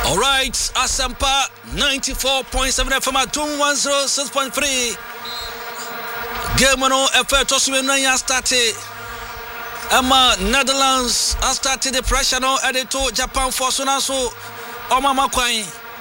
All right, Asampa 94.7 FM at 106.3. Game on FA Tosumena started. Emma Netherlands has started the pressure now at the to Japan for Sunaso. Omama Kwai.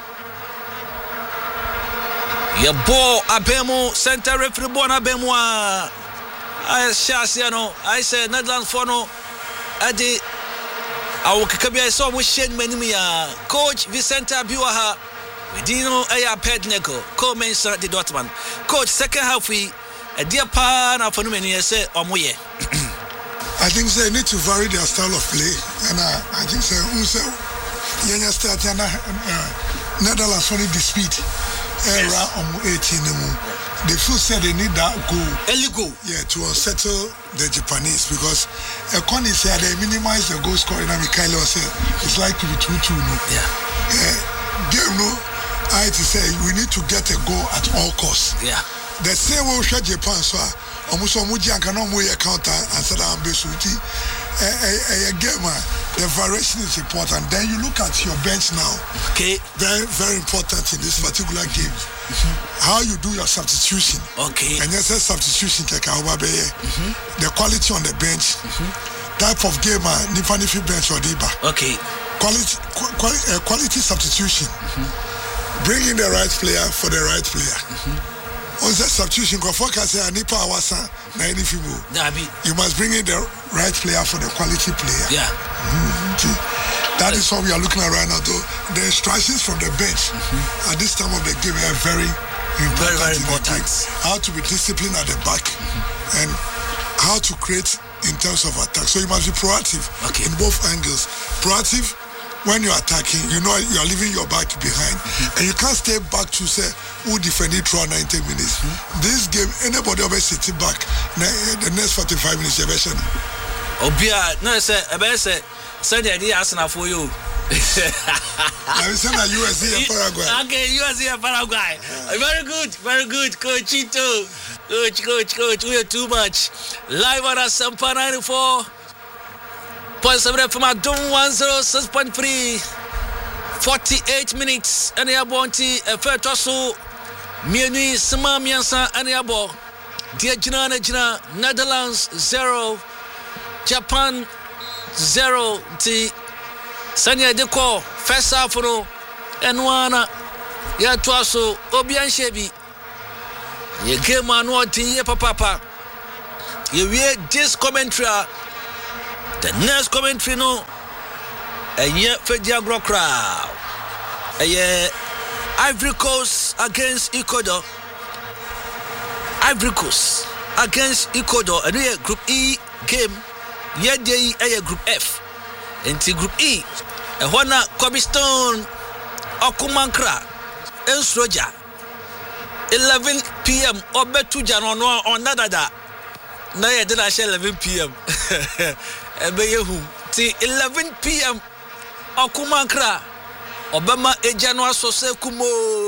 Your ball Abemo center referee born Abemo. I said Netherlands for no at the Awukabia saw we shed menimia. Coach Vicente Abiwaha. We didn't know a Pednego. Co-mensa the Dortmund. Coach second half we a dear pan of phenomenon say Omoye. I think they need to vary their style of play, and I think so. Yenya start Netherlands only the speed. Era 18. The full said they need that goal. Early goal. Yeah, to unsettle the Japanese because Connie said they minimize the goal scoring. And Mikhailo said it's like to be 2-2. Yeah. Game no. I to say we need to get a goal at all costs. Yeah. The same way we Japan so. Almost counter and said I'm a gamer. The variation is important. Then you look at your bench now. Okay. Very, very important in this particular game. How you do your substitution. Okay. And yes, substitution the quality on the bench. Type of gamer, Nifanifi bench or Diba. Okay. Quality substitution. Bring in the right player for the right player. On that substitution, you must bring in the right player for the quality player. Yeah. That is what we are looking at right now. Though the instructions from the bench at this time of the game are very important. Very important. How to be disciplined at the back and how to create in terms of attack. So you must be proactive in both angles. Proactive. When you're attacking, you know you're leaving your back behind. And you can't stay back to say, who defended throughout 90 minutes. This game, anybody over sitting back, the next 45 minutes, you're version. Obia, no, sir, send the idea for you. I will send a USC and Paraguay. Okay, USC and Paraguay. Very good, Coachito. Coach, we are too much. Live on Asampa 94. 0.7 from Adom 106.3. 48 minutes and ya bonti fair toso mienu sema miansa and ya bo dia jina Netherlands 0 Japan 0 ti sanya de ko first half no enwana ya toso obian shebi ye game anu tin ye papa ye we this commentary the next commentary no eye Fediagro crowd eye Ivory Coast against Ecuador. Ivory Coast against Ecuador. And we Group E game. Yeah, they Group F. Into Group E. And when Kobe Stone, Okumankra, and Sroja. 11 p.m. or betu Janon or Nadada. Now I did 11 p.m. And be you 11 p.m. Okumankra. Obama Ejanwa Sose Kumo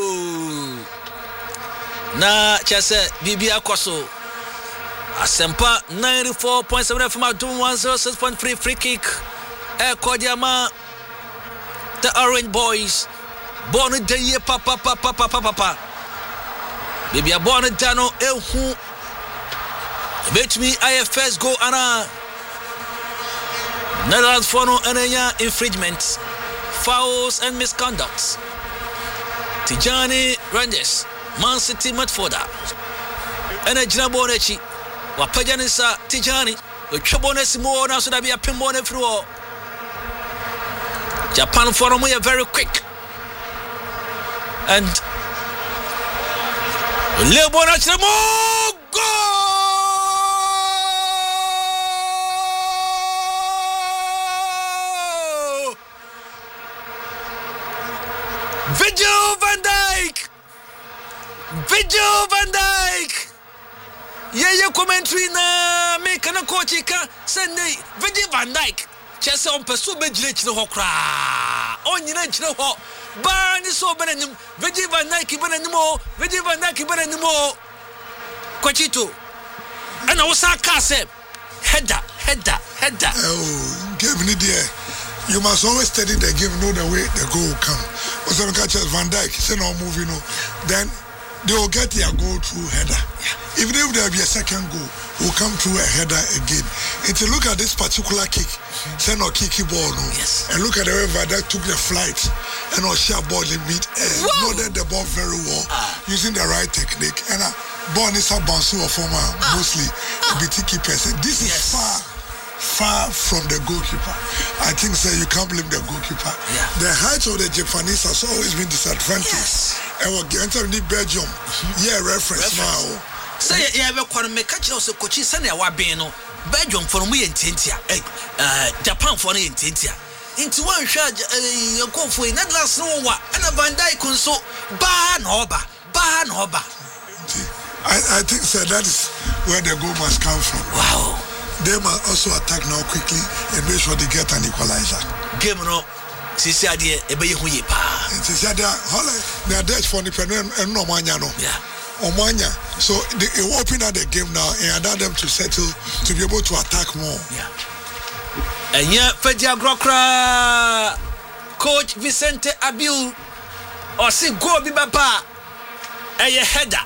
na chase Bibi Akwaso Asempa 94.7 FM at 106.3 free kick Kodiama the Orange Boys born a day papa Bibi a born a dano ehu bet me IFS go ana Netherlands for no ananya infringements, fouls and misconducts. Tijani Rangers, Man City Matforda. And a Jinabonechi, Wapajanisa Tijani, with Chabonesimo, now so that be a pimbone through. Japan forum we are very quick. And Leobonachamo goal! Virgil van Dijk. Yeah, commentary na me kana coach ka send Virgil van Dijk. Chese on peso be jire chire ho kra. On nyina chire ho. Ba ni so benanim. Virgil van Dijk benanimo. Coachito. And I was say header. Oh, give me there. You must always study the game, know the way the goal will come. Osama catch Van Dijk, say no move, then they will get their goal through header. Yeah. Even if there be a second goal, will come through a header again. And to look at this particular kick, say no kicky ball, no. Yes. And look at the way Van Dijk took the flight and no share ball in mid-air. Loaded the ball very well, using the right technique. And ball is a bounce or former, mostly BT keepers. And this is far from the goalkeeper. I think you can't blame the goalkeeper. Yeah. The height of the Japanese has always been disadvantaged. Yes. And we're getting the Belgium. Yeah, reference now. Say, yeah, we're going to make a choice of coaches. Send our Beno, Belgium for me in Tintia, Japan for me in Tintia. Into one shot, you go for Netherlands, no one, and a Van Dijk so Ban Oba. I think that is where the goal must come from. Wow. They must also attack now quickly and make sure they get an equalizer. Game no. Sisi ade ebe yehu ye pa. Sisi ade hola na Dutch for the pen and no manya no. Yeah. Omanya. So they open up the game now and allow them to settle to be able to attack more. Yeah. And yeah, Fedia Grokra Coach Vicente Abiu or si go bi baba. Eye header.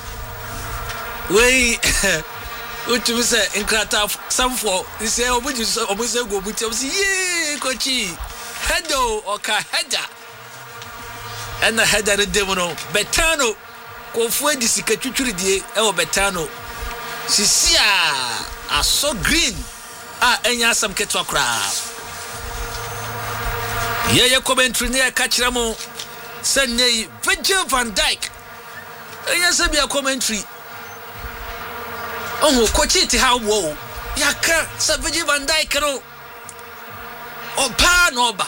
We what you say in Krata some for you say obuji go buti say yeah coachy header or ka header and the header the demono Betano ko fu edi sika twitwiri die e wo Betano sisia aso green enya sam ketwa kra ye commentary ne ka kira mo sennei Virgil van Dijk enya se bia commentary oh, Coachiti how wo Yaka Savage Van Dijk no Panoba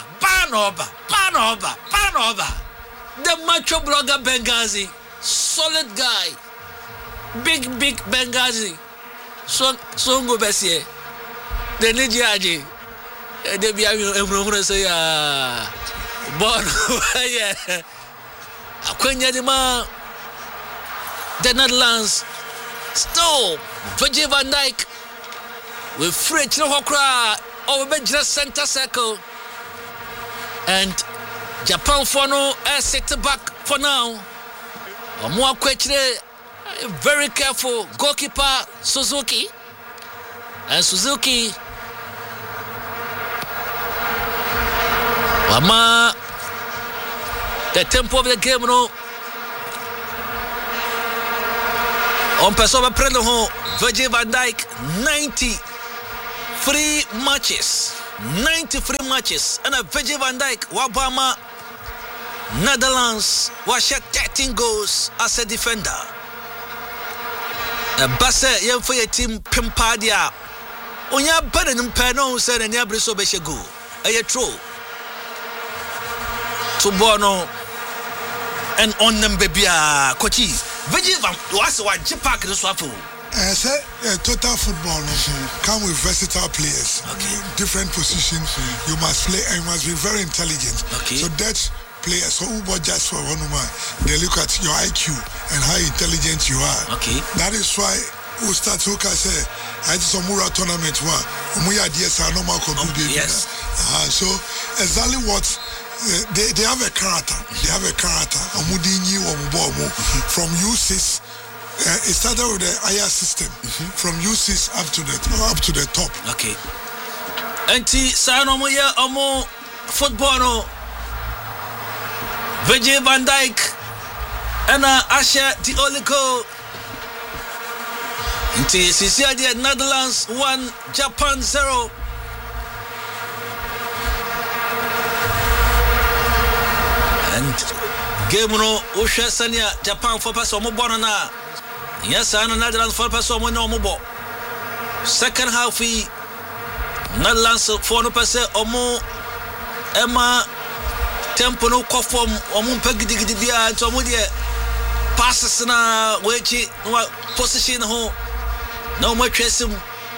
the macho blogger Benghazi solid guy big Benghazi so go besie the Nijaji they be everyone say born yeah akwenya de ma the Netherlands still Virgil van Dijk with French no hokra over just center circle and Japan for no set back for now. More question very careful goalkeeper Suzuki and Suzuki Wama the tempo of the game no on Pessoa prendo ho Virgil van Dijk 93 matches and a Virgil van Dijk Wabama Netherlands was shot 13 goals as a defender. A Basse young for your team Pimpadia Onya better than Pano said and Yabriso Beshego. A true to Bono and on them baby Kochi Virgil van was what Japak the Swapo. Say total football come with versatile players. Okay. Different positions you must play and you must be very intelligent. Okay. So that's players. So who bought just for one woman? They look at your IQ and how intelligent you are. Okay. That is why we start to say I just a Mura tournament one. Yes. So exactly what they have a character. They have a character. From U6. It started with the IR system from U6 up to the top. Okay. Anti Sanomo ya omo football no Virgil van Dijk and Asher Dioliko. Anti Sisia Netherlands 1 Japan 0. And game no Usha Sanya Japan for pass omo bonana. Yes, and Netherlands for person when no more. Second half, Netherlands for no person or more. Emma Tempo no conform or moon peggy and so passes na which position home. No more chasing.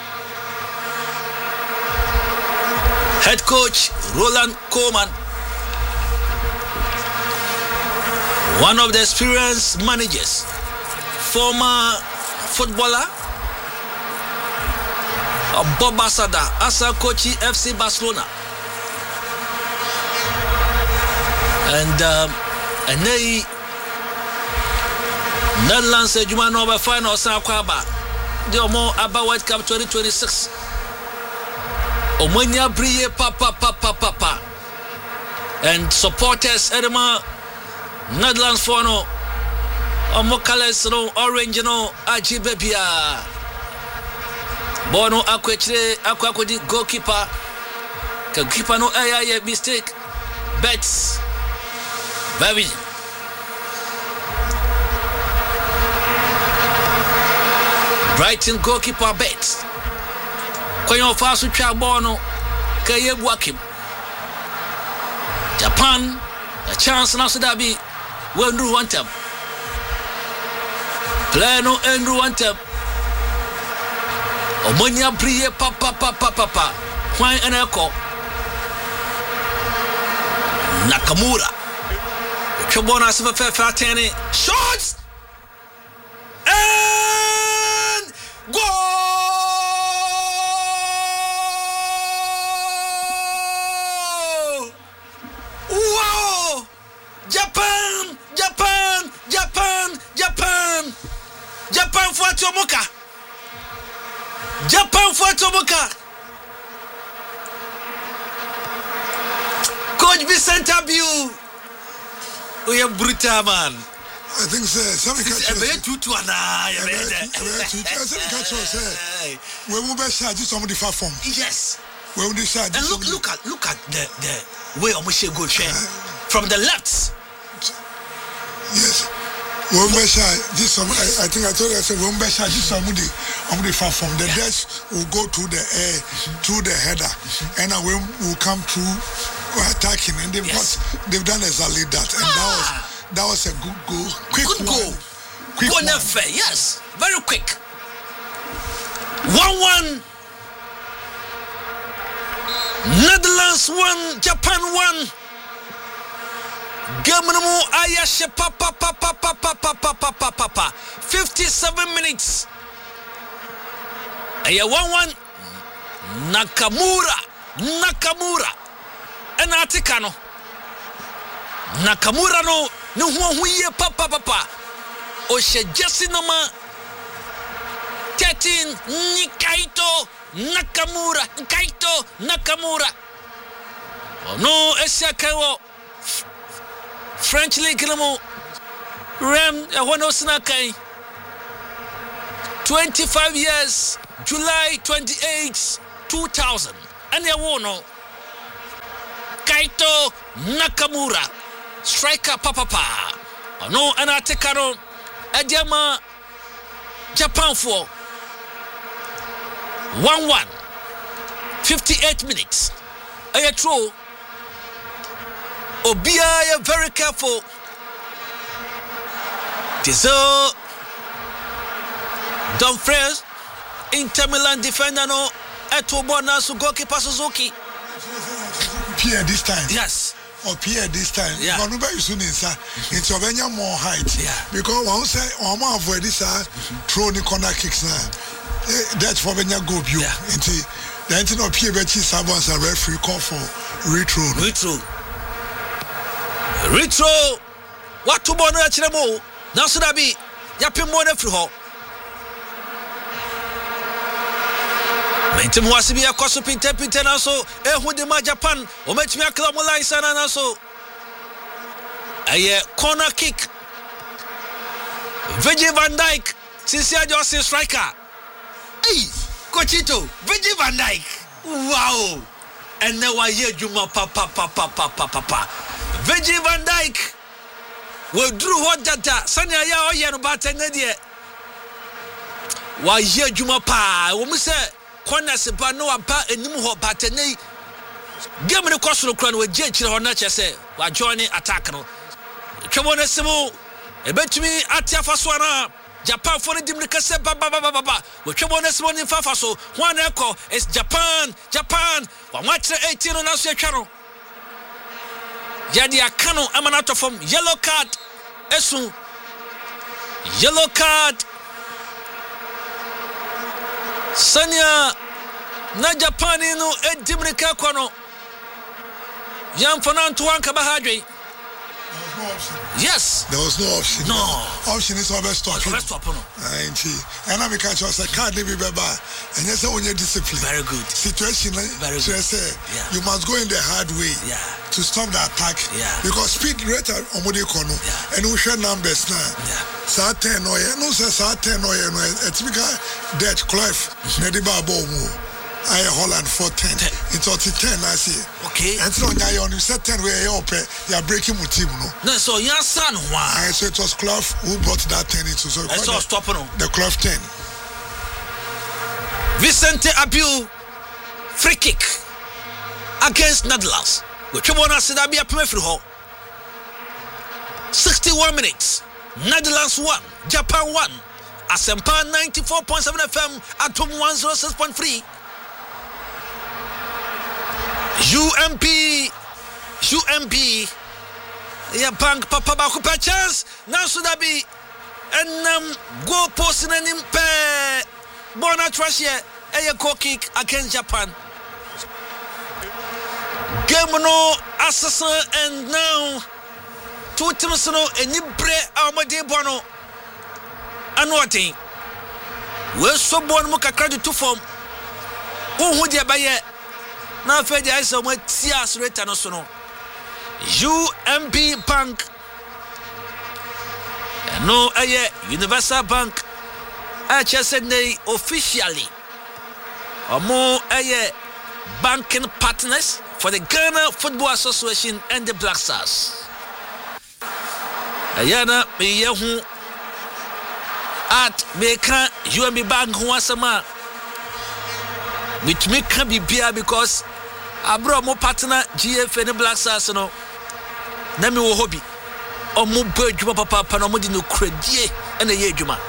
Head coach Roland Koeman, one of the experienced managers. Former footballer Bob Asada as a coach FC Barcelona and they Netherlands Juma no final Sakwaba. The Omo Aba World Cup 2026. Omonia Brie papa. And supporters Edema Netherlands for no Omo colors no orange no Ajibebia. Bono Aquachre goalkeeper. Goalkeeper no mistake. Bets. Baby. Brighton goalkeeper bets. Koyo fasu cha bono kaye buakim. Japan a chance na so that be Andrew one time. Player no Andrew one time. Omonia Brie papa. Kwan eneko. Nakamura. Chobona sifa fatene. Shots. And goal. Wow. Japan for Tomoka. Coach Vincent Abiu. We are brutal man. I think so. Somebody catch us. We will be charged somebody far from. Yes. We will be charged. And look at the way Omoshe go from the left. Yes. We will be charged. I think I told you. I said we will be charged somebody far from. The Dutch will go through the air, through the header, and we will come through attacking, and they've done exactly that, and that was a good goal, quick goal. Yes, very quick. 1-1. Netherlands 1, Japan 1. Gamanamu Ayashe papa. 57 minutes. Aya 1-1. Nakamura. Enatikano. Nakamura no huye papa. Oshe Jesse number 13 Kaito Nakamura. Oh no, Esiakawo French League no Rem Snakai 25 years July 28 2000 and no Kaito Nakamura striker papa. No anatekano Adiama Japan for 1-1 58 minutes. Aya true. Obia very careful. Tizo Dumfries Inter Milan defender no Etobona su goalkeeper Suzuki. Pierre this time. Yes. Or Pierre this time. Yeah. But nobody soon inside. It's Ovenia more height. Yeah. Because one say one avoid this throw the corner kicks now. That's for Ovenia go view. Yeah. The engine of Pierre Betty Sabas a referee call for retro. What to bono at Chemo? Now should I be Yapim Mona Fruho? Mentum was to be a cost of interpreting also, who the Japan, or match me a club and also a corner kick. Virgil van Dijk, Cynthia Johnson striker. Hey, Cochito, Virgil van Dijk. Wow. And now I hear Juma papa. Virgil van Dijk. We drew what data. Sanya ya oya no batengedie. Wa hear Juma pa. We say corner se ba no aba enim ho batene. Game no cost no kran we je chire ho na chese. Wa join attack no. Twemo na semu. Ebetumi atiafa so na. Japan for the dimne kase ba. We twemo na semu ni fafa so. One echo is Japan. Wa match 18 na so twano. Yadi akano amanato from yellow card. Esu. Yellow card. Sanya na Japan no edimrika kwano. Yam fanan to anka bahadwe. no option. Yes. There was no option. No. Option is always stopping. And I catch us a card, maybe bye. And yes, on your discipline. Very good. Situation. Very good. You must go in the hard way to stop the attack. Because speed rate on what you call and we share numbers now. Sa 10 or no, sa 10 or it's because that Clive, Nediba Bomu. I Holland 410. It's 10 last year. Okay. And so now you said 10 where you are breaking with him, no? No, so your son, why? So it was Clough who brought that 10 into so I saw stopping the Clough 10. Vicente Abiu free kick against Netherlands. Which one has said be a play for her? 61 minutes. Netherlands 1, Japan 1. Asempa 94.7 FM, Atom 106.3. UMP yeah, bank papa ba kupa chance now so that be and go post in him pe bona trash here a goal kick against Japan. Game no assassin and now two teams no any bre amade bono anotin we so bon mo kakra de to form who dia baye na fe dia iso mo tia sreta no so no UMP Bank no Universal Bank HSNA officially omo banking partners for the Ghana Football Association and the Black Stars. Ayana me yehu at meka UMP Bank ho asama with me can be beer because abro mo partner GFN and Black Stars no na me wo hobby omo badwuma papa na omo di no kradie and a year dwuma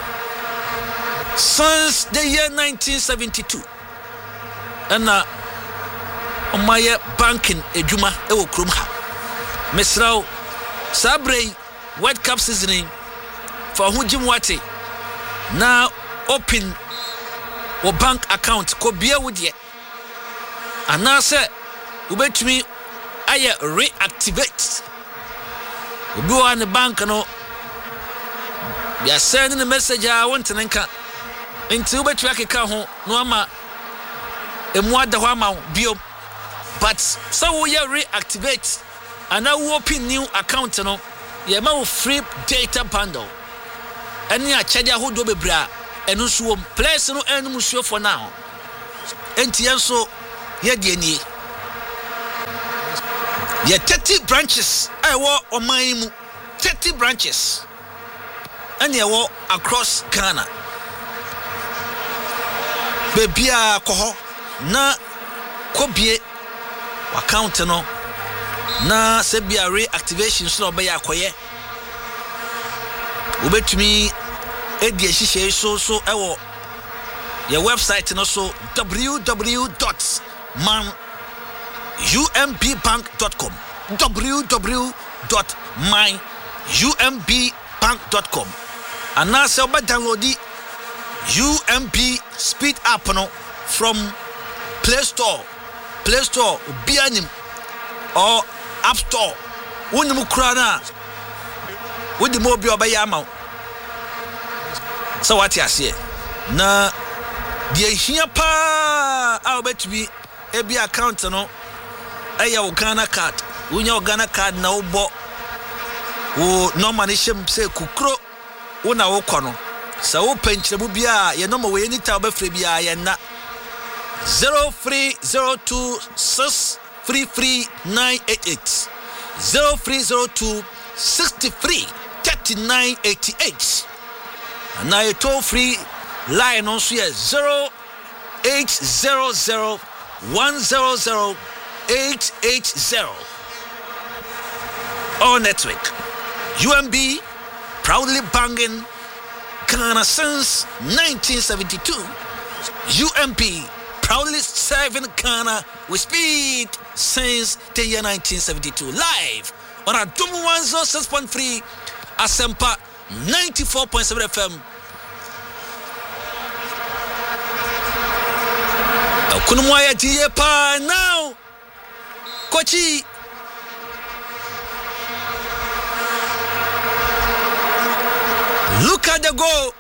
since the year 1972 and my banking edwuma e wo krom ha mesraw sabrey World Cup seasoning for hujim wate now open or bank account ko bia wudie anase ubetumi aye reactivate obi wa bank no they are sending a message I want to nka nti ubetumi akeka ho no ama emu ada ho ama bio but so we reactivate and now open new account no ye ma free data bundle any a charge ho do bebra enu so place no enu musuo for now enti enso ye de ani ye 30 branches ewo oman mu 30 branches and ewo across Ghana bebia ko na kobie account no na se bia reactivation so no be yakoye obetumi edi ehihye so ewo your website no so www.myumbbank.com www.myumbbank.com and now se oba download the UMP speed app no from Play Store bianim or App Store wonimu kura na wodi mo bi obaya ma so what you say na die hia pa a obetumi ebi account no eya wo Ghana card wonya wo Ghana card na wo bo wo normal ne shem se kukro wo na wo kɔ no sa wo penchrebu bia ye no mo we ni ta obefre bia ye na 03026333988 0302633988 and now you toll free line on so 0800100880 all network UMB proudly banging Ghana since 1972 UMP proudly serving Ghana with speed since the year 1972 live on Atom 106.3 Asempa 94.7 FM Kunumwaya diye pa now Kochi Look at the goal.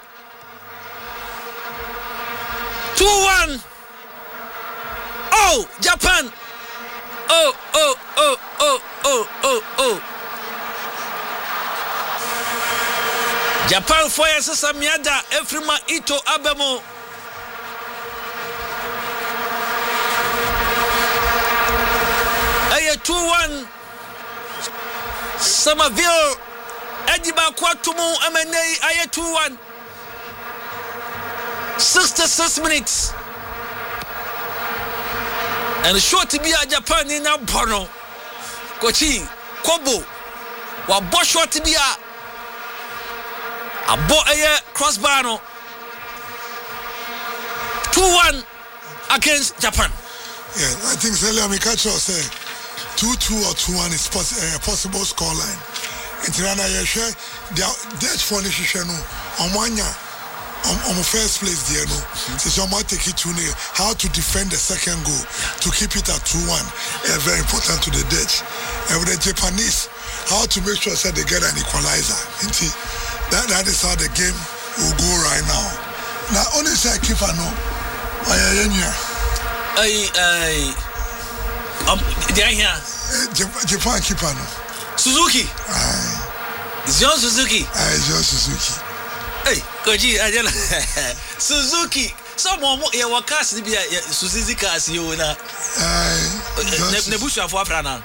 2-1. Oh, Japan. Oh. Japan fire sasa miada Efrima Ito Abemo. Aye 2-1. Samaville Ediba Kwatumu Amenei aye 2-1. 66 minutes. And short to be a Japan in a Bono. Kochi, Kobo, wa bo short to be a bo a crossbar. 2-1 against Japan. Yeah, I think Celia Mikacho say 2-2 or 2-1 is a possible scoreline. In Tirana, the Dutch furniture on one year. On the first place there, no. So someone take it to how to defend the second goal to keep it at 2-1. Very important to the Dutch. And with the Japanese, how to make sure that they get an equalizer. That is how the game will go right now. Now, only say keeper no. Japan keeper no. Suzuki. Zion Suzuki. Zion Suzuki. Hey, Koji, Suzuki. Someone here was cast to be a Suzuki cast you na. Nebusha for Afrana.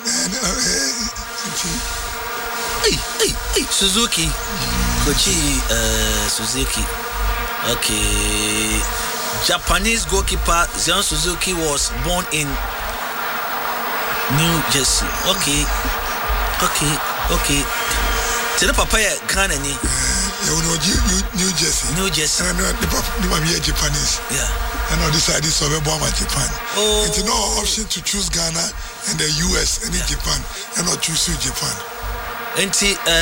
Hey, Suzuki. Koji, Suzuki. Okay. Japanese goalkeeper Zion Suzuki was born in New Jersey. Okay. Tell Papa Ghana ni. New Jersey. And the Japanese. Yeah. And I decided to survey Japan. Oh. It's no option to choose Ghana and the US and Japan and not choose Japan. And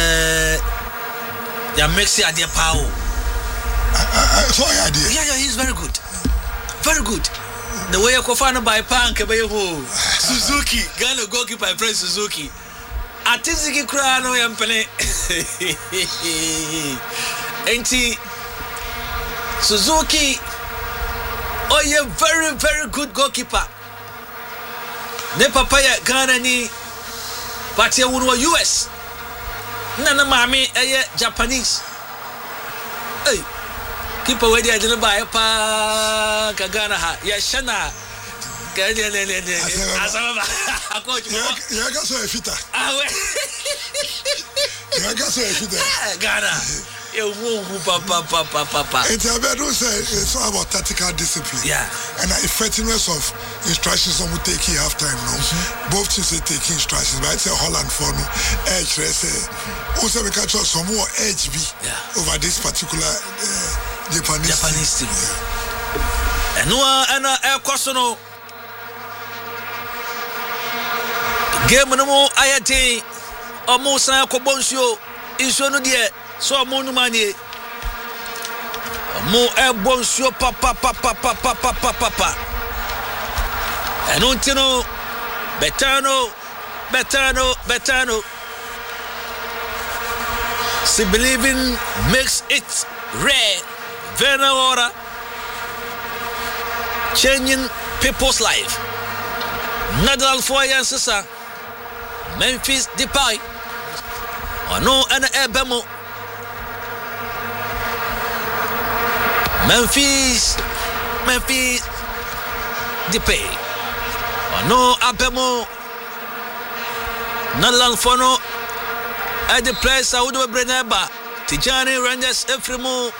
they makes it idea power. I saw your idea. Yeah, he's very good. Very good. The way you go by Punk, Suzuki, Ghana goalkeeper by friend Suzuki. Atiziki Krano Yampane. Enti Suzuki. Oh, you're very, very good goalkeeper. Ne papaya Ghana ni Patia Unwa US. Nana Mami, Japanese. Hey, keep away the idea by Pa Kagana. Yashana. Ghana. It's about tactical discipline. Yeah. And the effectiveness of instructions on taking half time now. Both teams are taking instructions, but it's a Holland for no edge. Also, we catch some more edge over this particular Japanese team. And no question. Game no more ayate almost na ko bonsio iso no de so mo no manie mo e bonsio papa enontino Betano si believing makes it rare Venora changing people's life. Nadal for Yansasa Memphis Depay no and Ebemo Memphis Depay no Abemo Nadal for no at the place Saudo Breneba Tijani Rangers Efremo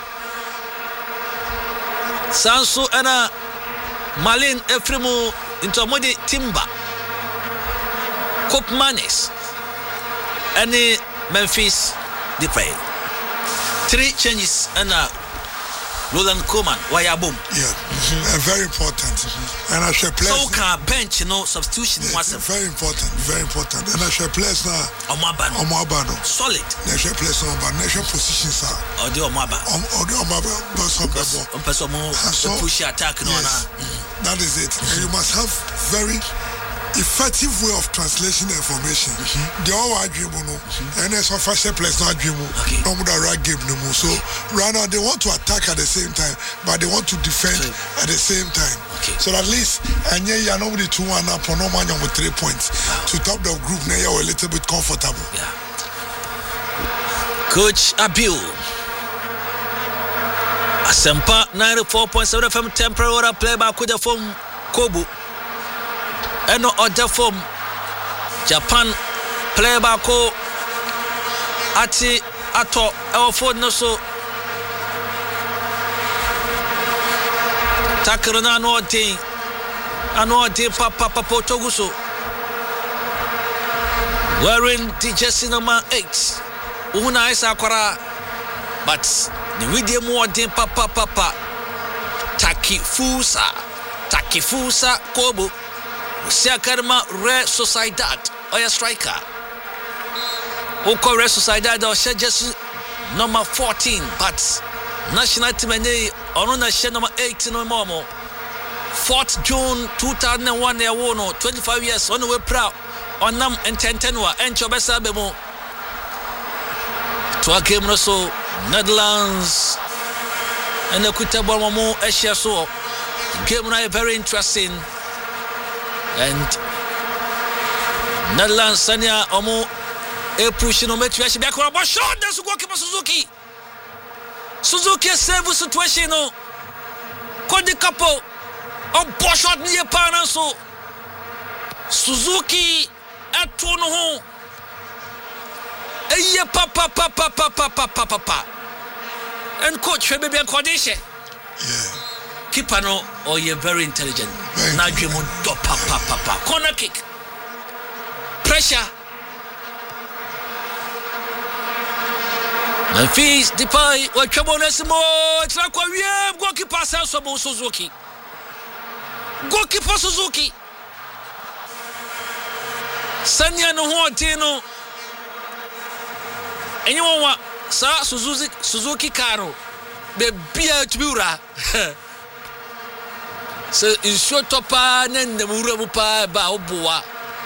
Sansu and Malin Efremo into Modi Timber Cope Manis and Memphis Depay. 3 changes and Roland Koeman, Wayaboom. Yeah, very important. And I shall play. So can bench, substitution was very important. And I shall place now. Omabano. Solid. I shall place Omabano. I shall position sir. Or the Omaba. Push attack. That is it. And you must have very effective way of translation information. The all dream and as of fashion place not dream no more game no more. So right now they want to attack at the same time, but they want to defend at the same time. So at least and yeah, nobody 2-1 up on no man with 3 points to top the group. Now you're a little bit comfortable. Coach Abiu Asempa 94.7 FM temporary play by Kuja from Kobu and no other from Japan play by Ko Ati Ato our phone no so Takarana no thing Papa Toguso wearing the jersey number 8 Una isa kwara but the video more than papa Takifusa Kobo Siakarma Red Sociedad oya striker Oko Red Sociedad or just number 14 but national team on number 8 no more 4th June 2001 they won 25 years on the way proud on nam and 10 wa encho besa bemo to a game so Netherlands and the Kutaba Momo Asia so game now very interesting and Netherlands Sanya Omo a push no match we back on shot that's goalkeeper Suzuki save situation no Kodi couple of shot near partner so Suzuki at Tono papa and coach maybe a condition. Keeper no or you're very intelligent. Now you do papa corner kick. Pressure. Memphis Depay or Chabonesimo. It's like we have goalkeeper Sansobo Suzuki. Goalkeeper Suzuki. Sanya no Huatino. Anyone want Suzuki Caro be beer to Bura. So is short topa and the Murabupa Baobua.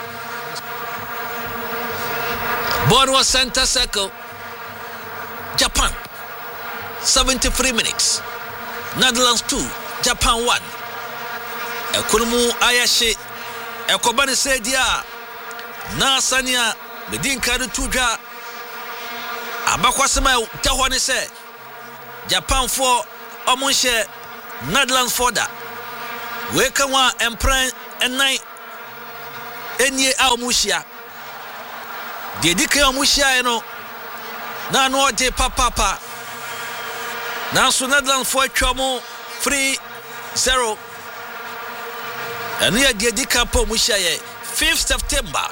Borwa center circle. Japan 73 minutes. Netherlands 2, Japan 1. Ekunumu Ayashi Ekobani said ya na Sanya Medin Kadu Tuja Abakwasema tahwane se Japan for omunhye Netherlands for da we kan wa empren enai enye a omuhia de dika omuhia no na no de papa na so Netherlands for atwamo 3-0 and here de dika po omuhia ye 5th September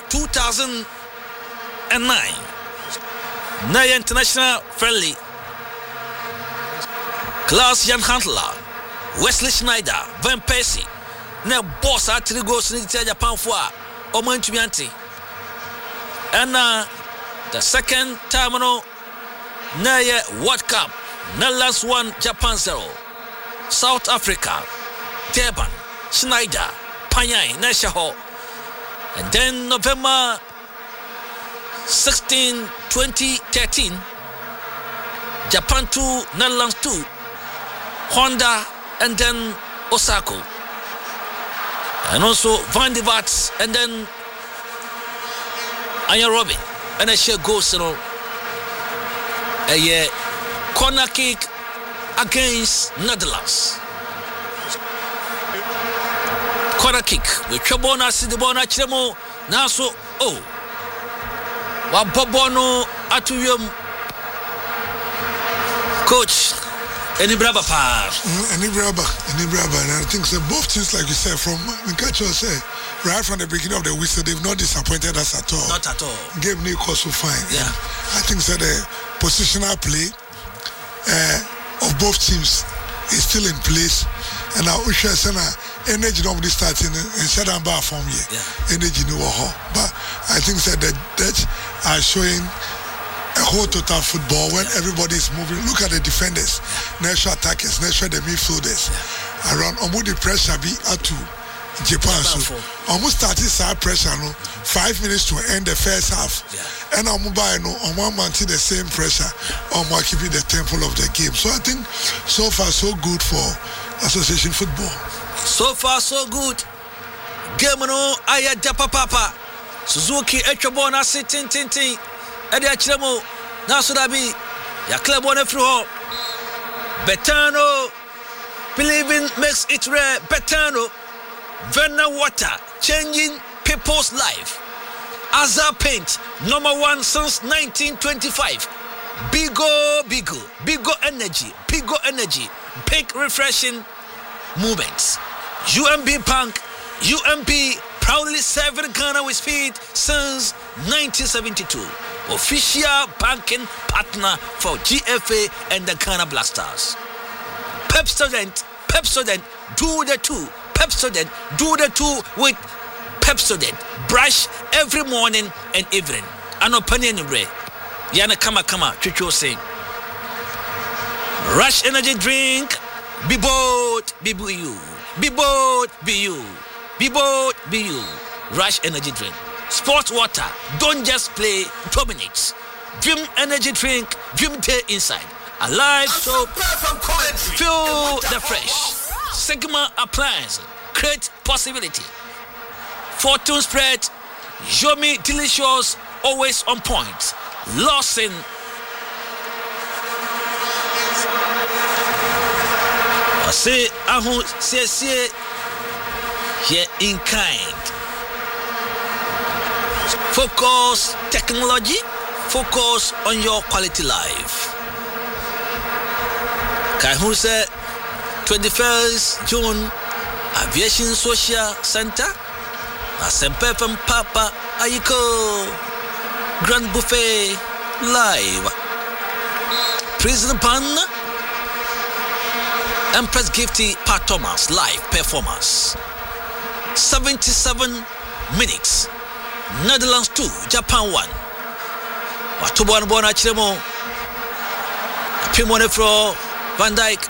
2009 Naya International Friendly Klaus Jan Huntelaar Wesley Schneider Van Persie na boss at 3 goals in Japan for Omantumianti and the second time no Naya World Cup Netherlands 1 Japan 0 South Africa Durban Schneider Panyai Neshaho and then November 16, 2013, Japan 2, Netherlands 2, Honda, and then Osaka. And also Van de Vaart, and then Aya Robin. And I share goals, a corner kick against Netherlands. Corner kick. With Chabona, Sidibona, Chemo, Naso, Wabobono Atuyum Coach any braba pa any braba and I think so both teams like you said from Nkacho say right from the beginning of the whistle they've not disappointed us at all. Not at all. Game Newcastle fine. Yeah. I think so the positional play of both teams is still in place and I wish I said energy nobody starting and shut down bar from here. Yeah. Energy no but I think that the Dutch are showing a whole total football when everybody is moving. Look at the defenders, natural attackers, natural the midfielders. Around Omudi pressure be at two Japan. So almost started side pressure, no 5 minutes to end the first half. And I'm no on one man the same pressure, keeping the tempo of the game. So I think so far so good for association football. So far so good. Game no aya japa papa. Suzuki Echobona sitting tinting. Edi Achiremo Nasudabi. Ya club one through home. Betano believing makes it rare. Betano Verna Water changing people's life. Azar Paint #1 since 1925. Bigo energy, big refreshing movements. UMB Punk, UMB proudly serving Ghana with speed since 1972. Official banking partner for GFA and the Ghana Blasters. Pepsodent, do the two. Pepsodent, do the two with Pepsodent. Brush every morning and evening. An opinion in bre. Yana kama, Chicho saying. Rush energy drink. Be bold, be you. Be bold, be you. Be bold, be you. Rush energy drink. Sports water. Don't just play, dominate. Dream energy drink. Dream day inside. Alive soap. Feel the fresh. Sigma appliance. Create possibility. Fortune spread. Yomi delicious. Always on point. Lawson. Say ahu say here in kind. Focus technology. Focus on your quality life. Kahun say 21st June Aviation Social Center. Asempe from Papa Ayiko. Grand Buffet live. Prison Pan. Empress Gifty Pat Thomas live performance. 77 minutes. Netherlands 2, Japan 1. Watubo Bona Chiremo. Pimone Fro Van Dijk.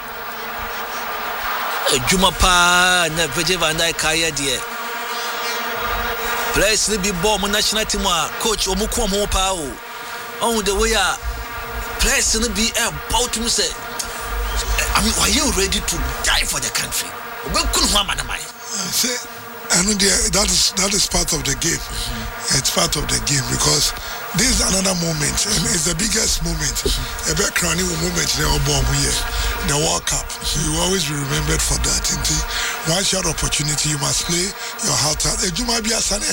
Jumapa na Virgil Van Dijk kaya die. Players will be born national team coach Omuko Mopa. On the way players will be about to say, I mean, are you ready to die for the country? That is part of the game. It's part of the game because this is another moment, and it's the biggest moment. A big crowning moment in the World Cup. So you will always be remembered for that. Once you have opportunity, you must play your heart out. You might be a son,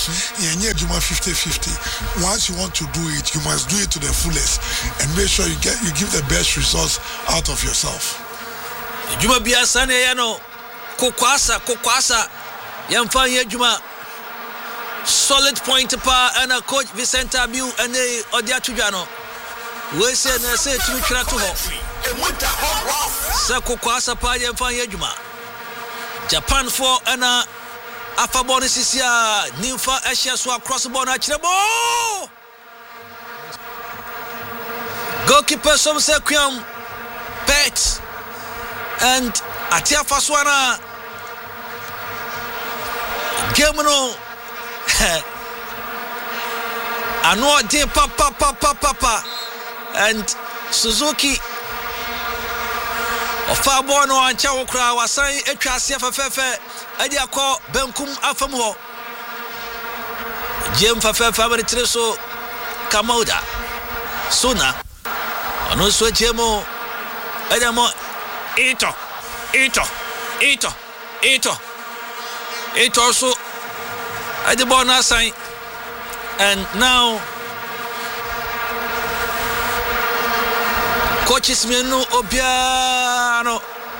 50-50. Once you want to do it, you must do it to the fullest and make sure you give the best results out of yourself. You might be a son, Kokwasa. Yamfanya Juma solid point pa and a coach Vicente Abiu and Odia Tujano. We say na say to try to ho. Sako kwasa pa Yamfanya Juma. Japan 4 and Afabon Sisia Nimfa Asia so across the border Chirebo. Goalkeeper some say Kwam Bet and Atia Faswana game no I know de papa and Suzuki ofa bono ancha wokra wasan etwa ase fefefe ade akọ benkum afam ho game fefefe abere treso Kamauda Sona ono so jemo ade mo ito It also at the bonus sign, and now coaches Menu Obiano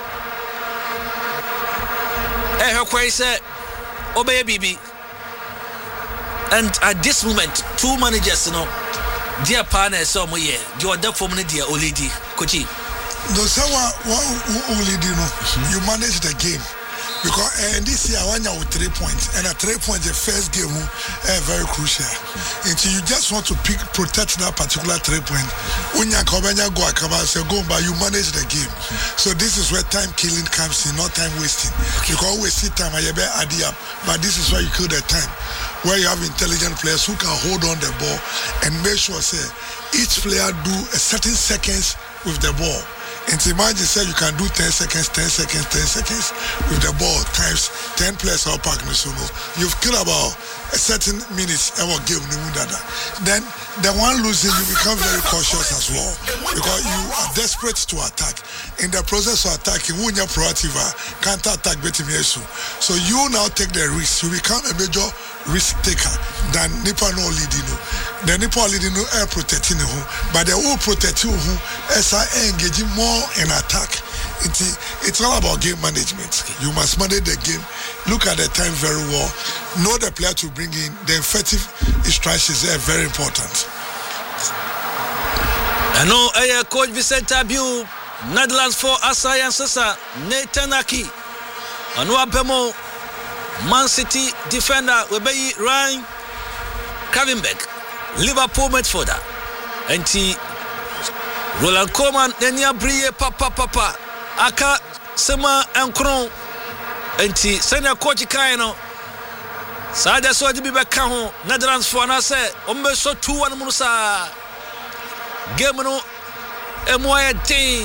said Obey Bibi, and at this moment, two managers, dear partners, some year, you are there for me, dear Olidi, Kochi. No, so what Olidi, you manage the game. Because this year when you have 3 points and a 3 points the first game very crucial. Until you just want to protect that particular 3 points. When you go but you manage the game. So this is where time killing comes in, not time wasting. You can always see time but this is where you kill the time. Where you have intelligent players who can hold on the ball and make sure each player do a certain seconds with the ball. And imagine you can do 10 seconds with the ball times 10 players or pack. You've killed about a certain minutes our game. Then the one losing, you become very cautious as well because you are desperate to attack. In the process of attacking, when you're proactive, counter attack better. So you now take the risk. You become a major risk taker than Nipa no leading. The Nipa leading air protecting who, but they will protect you who as I engaging more in attack. It's all about game management. You must manage the game. Look at the time very well. Know the player to bring in. The effective instructions are very important. I know Coach Vicente Abiu, Netherlands for Asai and Sasa, Nathan Aki, Anua Bemo, Man City defender, Webeyi Ryan, Kavinbeck, Liverpool midfielder, and Roland Koeman, Nenia Brie, Papa, Aka, Sema, and Kron, and Senior Coach Kaino. Sada so di be ka ho Netherlands for na say o me so 2-1 musa game no emoye tin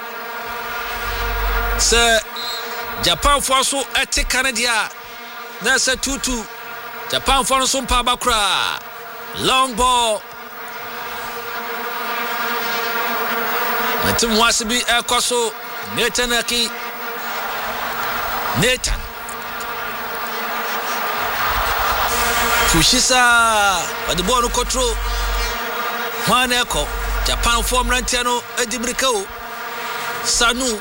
say Japan for so ete Canada na say 2-2 Japan for so pa bakra long ball Natim wasibi ekoso Nathan Aki Nathan Fushisa at the ball control. One echo. Japan form Rantiano Edibrico Sanu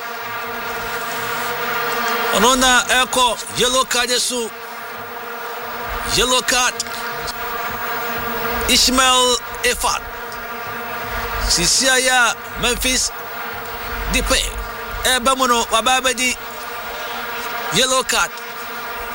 Onona echo yellow card Yesu yellow card Ishmael Efat Sisiaya Memphis Dipe Ebamono Wababedi yellow card